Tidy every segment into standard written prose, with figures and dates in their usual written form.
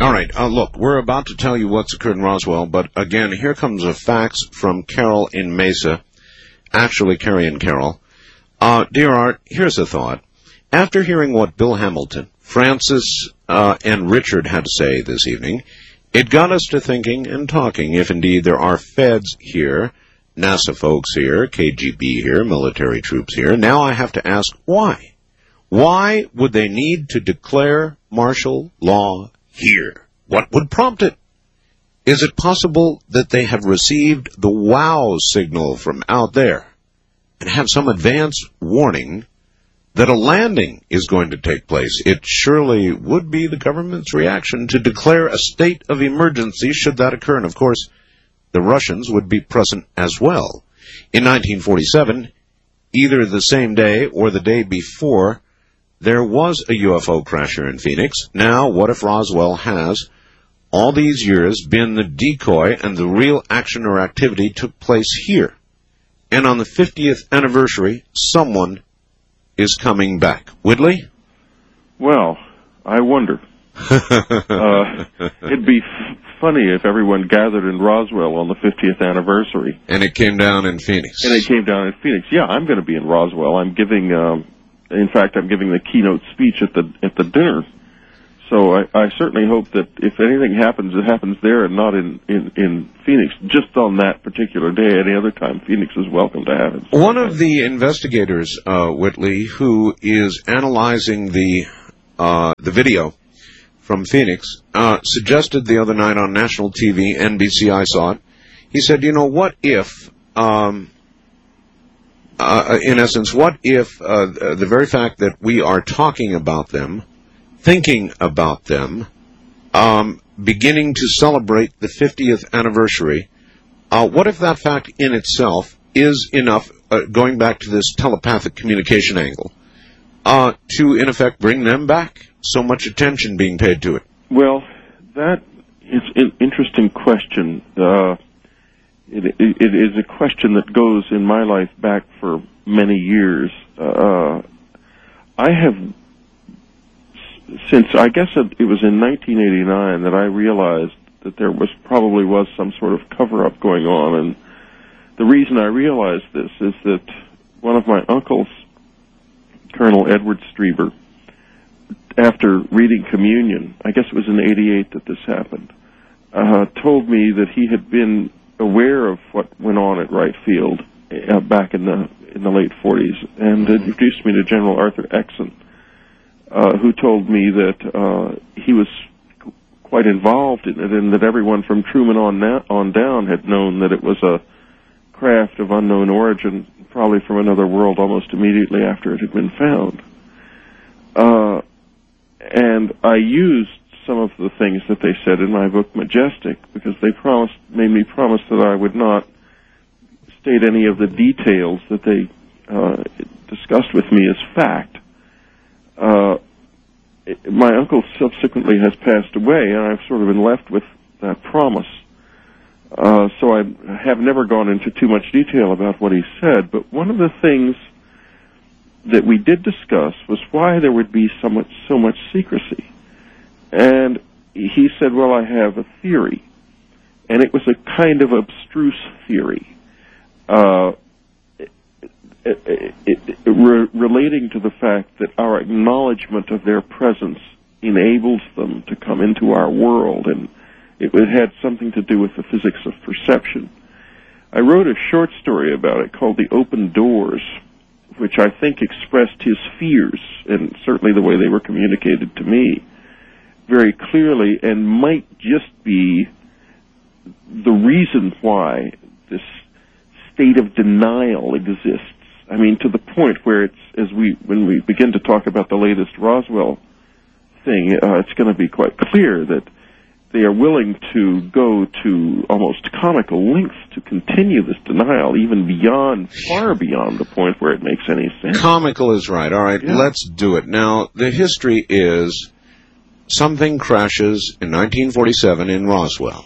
All right. Look, we're about to tell you what's occurred in Roswell, but again, here comes a fax from Carol in Mesa. Actually, Carrie and Carol. Dear Art, here's a thought. After hearing what Bill Hamilton, Francis, and Richard had to say this evening, it got us to thinking and talking if indeed there are feds here, NASA folks here, KGB here, military troops here. Now I have to ask why. Why would they need to declare martial law here? What would prompt it? Is it possible that they have received the wow signal from out there and have some advance warning that a landing is going to take place? It surely would be the government's reaction to declare a state of emergency should that occur. And, of course, the Russians would be present as well. In 1947, either the same day or the day before, there was a UFO crash here in Phoenix. Now, what if Roswell has, all these years, been the decoy and the real action or activity took place here? And on the 50th anniversary, someone is coming back. Whitley? Well, I wonder. It'd be funny if everyone gathered in Roswell on the 50th anniversary. And it came down in Phoenix. Yeah, I'm going to be in Roswell. I'm giving, in fact, I'm giving the keynote speech at the dinner. So I certainly hope that if anything happens, it happens there and not in Phoenix, just on that particular day. Any other time, Phoenix is welcome to have it. One of the investigators, Whitley, who is analyzing the video from Phoenix, suggested the other night on national TV, NBC, I saw it. He said, you know, what if, in essence, what if the very fact that we are talking about them, thinking about them, beginning to celebrate the 50th anniversary, what if that fact in itself is enough, going back to this telepathic communication angle, to, in effect, bring them back? So much attention being paid to it. Well, that is an interesting question. It is a question that goes in my life back for many years. I have, since I guess it was in 1989 that I realized that there probably was some sort of cover-up going on, and the reason I realized this is that one of my uncles, Colonel Edward Strieber, after reading Communion, I guess it was in '88 that this happened, told me that he had been aware of what went on at Wright Field back in the late 40s, and introduced me to General Arthur Exon, who told me that he was quite involved in it, and that everyone from Truman on down had known that it was a craft of unknown origin, probably from another world, almost immediately after it had been found. And I used some of the things that they said in my book, Majestic, because they made me promise that I would not state any of the details that they discussed with me as fact. My uncle subsequently has passed away, and I've sort of been left with that promise. So I have never gone into too much detail about what he said, but one of the things that we did discuss was why there would be so much secrecy. And he said, well, I have a theory. And it was a kind of abstruse theory, relating to the fact that our acknowledgement of their presence enables them to come into our world, and it had something to do with the physics of perception. I wrote a short story about it called The Open Doors, which I think expressed his fears, and certainly the way they were communicated to me, very clearly, and might just be the reason why this state of denial exists. I mean, to the point where when we begin to talk about the latest Roswell thing, it's going to be quite clear that they are willing to go to almost comical lengths to continue this denial, even far beyond the point where it makes any sense. Comical is right. All right, yeah. Let's do it. Now, the history is something crashes in 1947 in Roswell.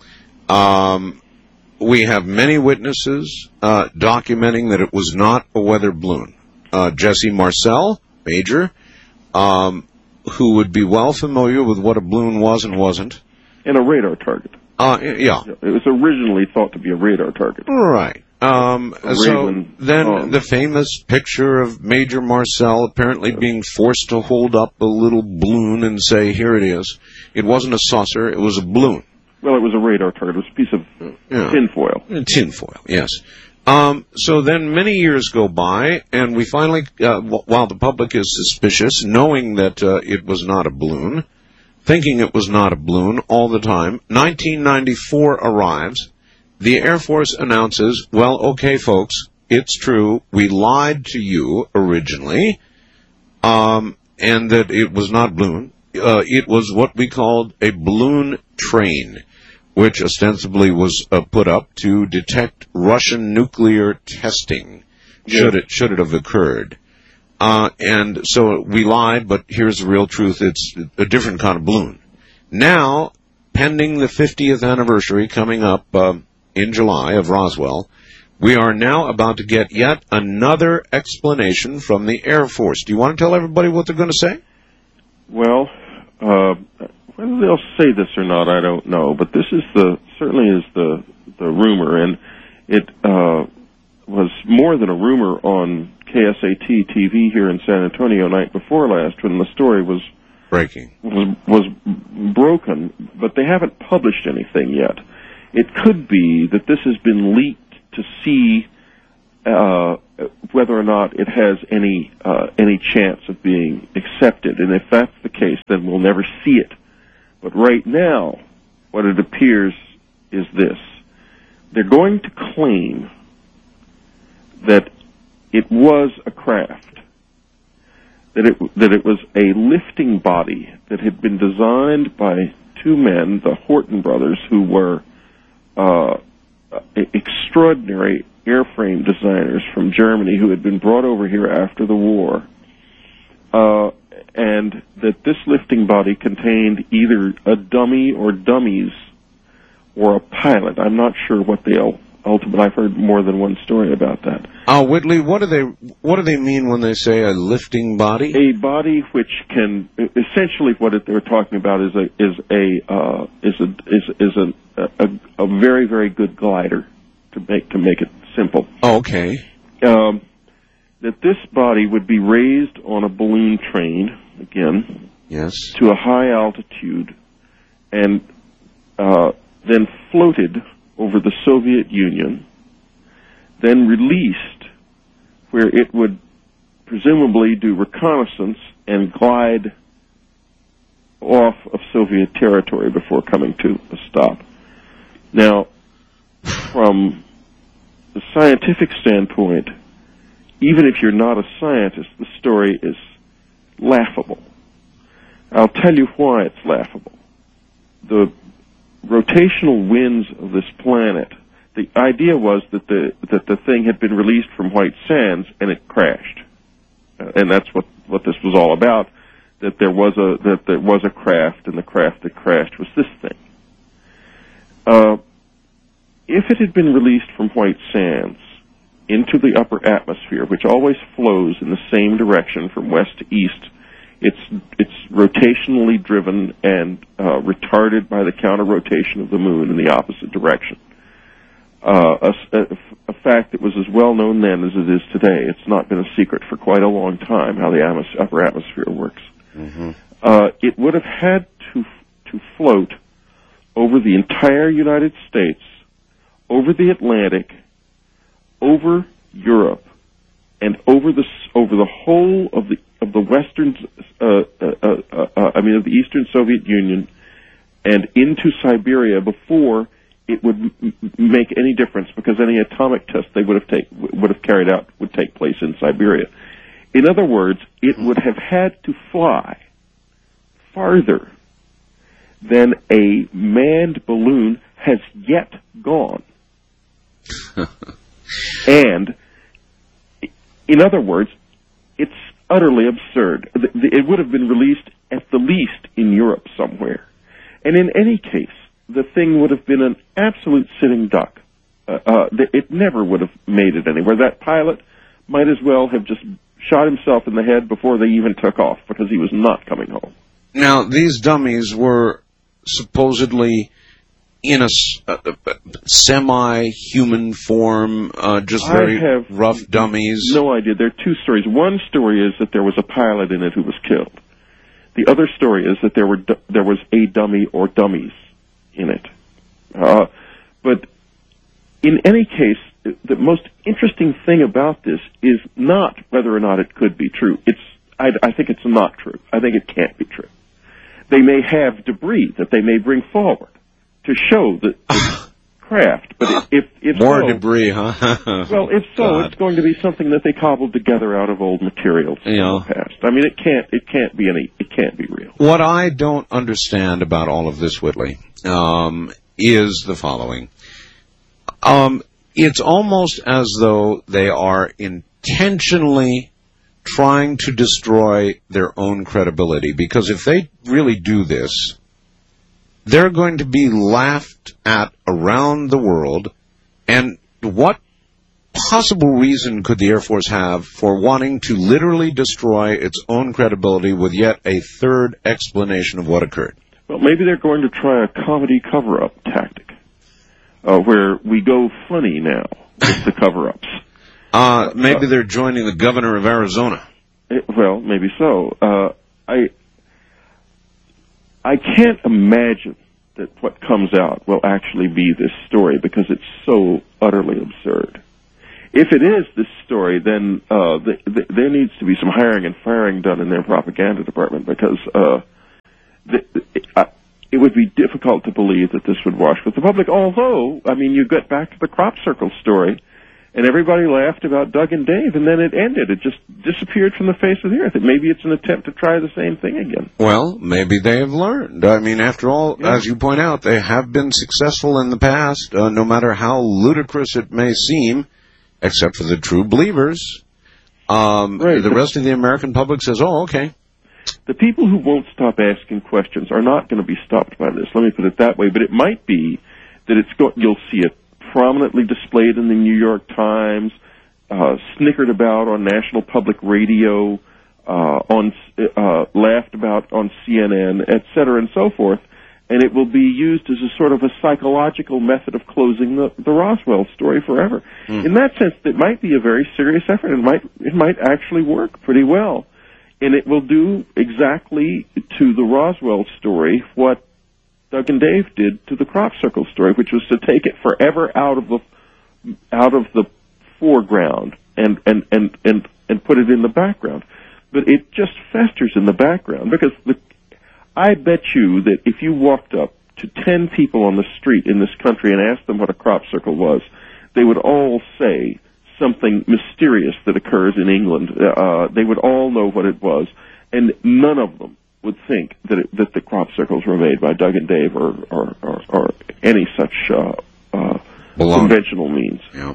We have many witnesses documenting that it was not a weather balloon. Jesse Marcel, Major, who would be well familiar with what a balloon was and wasn't. And a radar target. Yeah. It was originally thought to be a radar target. Right. So then the famous picture of Major Marcel apparently being forced to hold up a little balloon and say, here it is. It wasn't a saucer, it was a balloon. Well, it was a radar target. It was a piece of tinfoil. Tinfoil, yes. So then many years go by, and we finally, while the public is suspicious, knowing that it was not a balloon, thinking it was not a balloon all the time, 1994 arrives. The Air Force announces, well, okay, folks, it's true, we lied to you originally, and that it was not a balloon. It was what we called a balloon train, which ostensibly was put up to detect Russian nuclear testing, should it have occurred. And so we lied, but here's the real truth, it's a different kind of balloon. Now, pending the 50th anniversary coming up in July of Roswell, we are now about to get yet another explanation from the Air Force. Do you want to tell everybody what they're going to say? Well, whether they'll say this or not, I don't know. But this is certainly is the rumor, and it was more than a rumor on KSAT TV here in San Antonio night before last when the story was broken. But they haven't published anything yet. It could be that this has been leaked to see whether or not it has any chance of being accepted. And if that's the case, then we'll never see it. But right now, what it appears is this. They're going to claim that it was a craft, that it was a lifting body that had been designed by two men, the Horten brothers, who were extraordinary airframe designers from Germany who had been brought over here after the war, and that this lifting body contained either a dummy or dummies or a pilot. I'm not sure what they'll ultimately. I've heard more than one story about that. Whitley, what do they mean when they say a lifting body? A body which can essentially what they're talking about is a very, very good glider, to make it simple. Oh, okay. That this body would be raised on a balloon train again, yes, to a high altitude, and then floated over the Soviet Union, then released, where it would presumably do reconnaissance and glide off of Soviet territory before coming to a stop. Now, from the scientific standpoint, even if you're not a scientist, the story is laughable. I'll tell you why it's laughable. The rotational winds of this planet, the idea was that the thing had been released from White Sands and it crashed. And that's what this was all about, that there was a craft, and the craft that crashed was this thing. If it had been released from White Sands into the upper atmosphere, which always flows in the same direction from west to east, it's rotationally driven and retarded by the counter-rotation of the moon in the opposite direction. A fact that was as well known then as it is today. It's not been a secret for quite a long time how the upper atmosphere works. Mm-hmm. It would have had to float over the entire United States, over the Atlantic, over Europe, and over the whole of the western, of the Eastern Soviet Union, and into Siberia before it would make any difference, because any atomic test they would have carried out would take place in Siberia. In other words, it would have had to fly farther than a manned balloon has yet gone. And, in other words, it's utterly absurd. It would have been released at the least in Europe somewhere. And in any case, the thing would have been an absolute sitting duck. It never would have made it anywhere. That pilot might as well have just shot himself in the head before they even took off because he was not coming home. Now, these dummies were supposedly in a semi-human form, just very rough dummies. No idea. There are two stories. One story is that there was a pilot in it who was killed. The other story is that there was a dummy or dummies in it. But in any case, the most interesting thing about this is not whether or not it could be true. I think it's not true. I think it can't be true. They may have debris that they may bring forward to show the craft, but if more so, debris, huh? Well, if so, God. it's going to be something that they cobbled together out of old materials from the past. I mean, it can't be real. What I don't understand about all of this, Whitley, is the following. It's almost as though they are intentionally trying to destroy their own credibility, because if they really do this, they're going to be laughed at around the world. And what possible reason could the Air Force have for wanting to literally destroy its own credibility with yet a third explanation of what occurred? Well, maybe they're going to try a comedy cover-up tactic, where we go funny now with the cover-ups. Maybe they're joining the governor of Arizona. Well, maybe so. I can't imagine that what comes out will actually be this story because it's so utterly absurd. If it is this story, then there needs to be some hiring and firing done in their propaganda department because it would be difficult to believe that this would wash with the public. Although, I mean, you get back to the crop circle story, and everybody laughed about Doug and Dave, and then it ended. It just disappeared from the face of the earth. Maybe it's an attempt to try the same thing again. Well, maybe they have learned. I mean, after all, as you point out, they have been successful in the past, no matter how ludicrous it may seem, except for the true believers. Right. The rest of the American public says, oh, okay. The people who won't stop asking questions are not going to be stopped by this. Let me put it that way. But it might be that you'll see it prominently displayed in the New York Times, snickered about on National Public Radio, laughed about on CNN, et cetera, and so forth. And it will be used as a sort of a psychological method of closing the Roswell story forever. In that sense, it might be a very serious effort. It might actually work pretty well. And it will do exactly to the Roswell story what Doug and Dave did to the crop circle story, which was to take it forever out of the foreground and put it in the background. But it just festers in the background because I bet you that if you walked up to 10 people on the street in this country and asked them what a crop circle was, they would all say something mysterious that occurs in England. They would all know what it was, and none of them would think that the crop circles were made by Doug and Dave or any such conventional means. Yeah.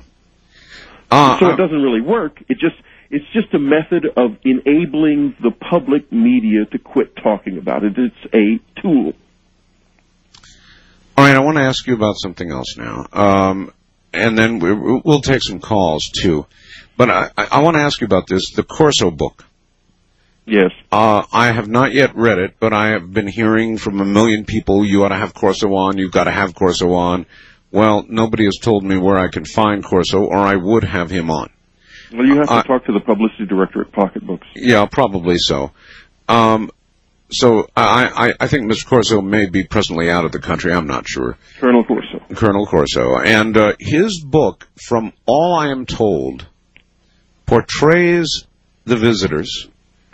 So it doesn't really work. It's just a method of enabling the public media to quit talking about it. It's a tool. All right, I want to ask you about something else now. And then we'll take some calls, too. But I want to ask you about this, the Corso book. Yes. I have not yet read it, but I have been hearing from a million people, you ought to have Corso on, you've got to have Corso on. Well, nobody has told me where I can find Corso, or I would have him on. Well, you have to talk to the publicity director at Pocket Books. Yeah, probably so. So I think Mr. Corso may be presently out of the country. I'm not sure. Colonel Corso. Colonel Corso. And his book, from all I am told, portrays the visitors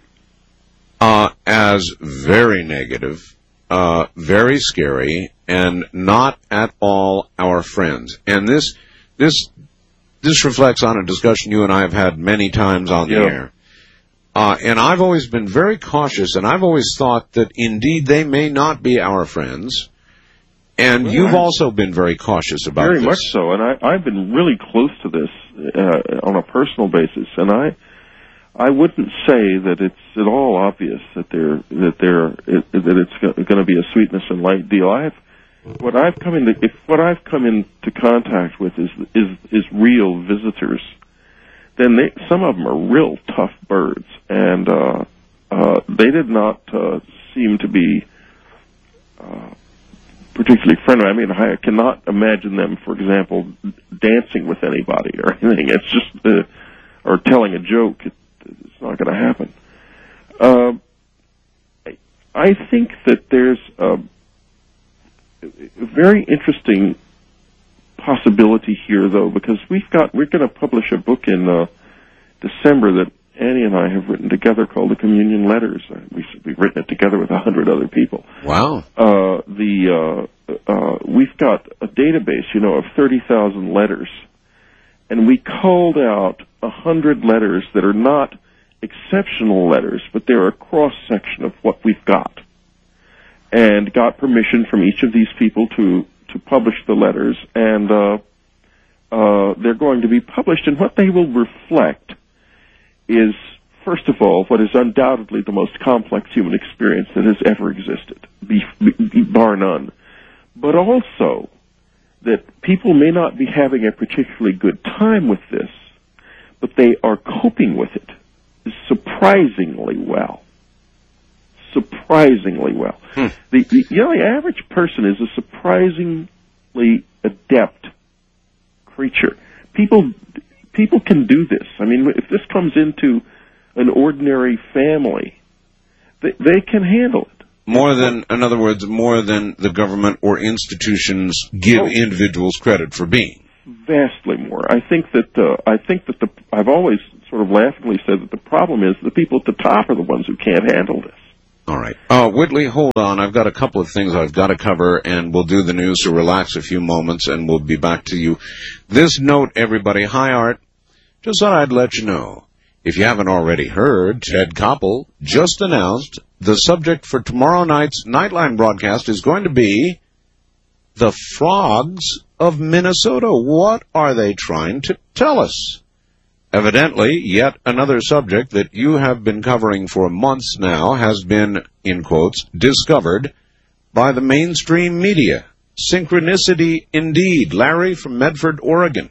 as very negative, very scary, and not at all our friends. And this reflects on a discussion you and I have had many times on the air. And I've always been very cautious, and I've always thought that indeed they may not be our friends. And you've also been very cautious about this. Very much so, and I've been really close to this on a personal basis, and I wouldn't say that it's at all obvious that it's going to be a sweetness and light deal. What I've come into contact with is real visitors then some of them are real tough birds, and they did not seem to be particularly friendly. I mean, I cannot imagine them, for example, dancing with anybody or anything. It's just, or telling a joke. It's not going to happen. I think that there's a very interesting possibility here, though, because we're going to publish a book in December that Annie and I have written together called The Communion Letters. We've written it together with 100 other people. Wow. We've got a database, of 30,000 letters, and we culled out 100 letters that are not exceptional letters, but they're a cross-section of what we've got, and got permission from each of these people to publish the letters, and they're going to be published, and what they will reflect is, first of all, what is undoubtedly the most complex human experience that has ever existed, bar none, but also that people may not be having a particularly good time with this, but they are coping with it surprisingly well. Surprisingly well. The average person is a surprisingly adept creature. People can do this. I mean, if this comes into an ordinary family, they can handle it. In other words, more than the government or institutions give individuals credit for being. Vastly more. I think that I've always sort of laughingly said that the problem is the people at the top are the ones who can't handle this. All right. Whitley, hold on. I've got a couple of things I've got to cover, and we'll do the news, so relax a few moments, and we'll be back to you. This note, everybody. Hi, Art. Just thought I'd let you know. If you haven't already heard, Ted Koppel just announced the subject for tomorrow night's Nightline broadcast is going to be the frogs of Minnesota. What are they trying to tell us? Evidently, yet another subject that you have been covering for months now has been, in quotes, discovered by the mainstream media. Synchronicity indeed. Larry from Medford, Oregon.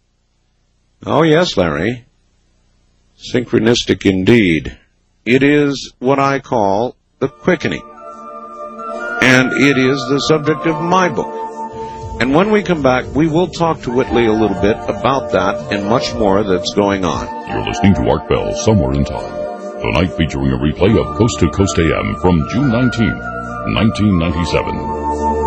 Oh, yes, Larry. Synchronistic indeed. It is what I call the quickening. And it is the subject of my book. And when we come back, we will talk to Whitley a little bit about that and much more that's going on. You're listening to Art Bell, Somewhere in Time. Tonight featuring a replay of Coast to Coast AM from June 19, 1997.